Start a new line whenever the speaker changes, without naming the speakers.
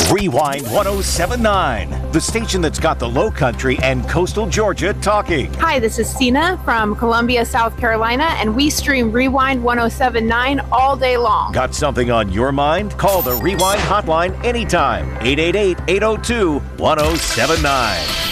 Rewind 1079, the station that's got the Low Country and coastal Georgia talking.
Hi, this is Sina from Columbia, South Carolina, and we stream Rewind 1079 all day long.
Got something on your mind? Call the Rewind hotline anytime. 888-802-1079.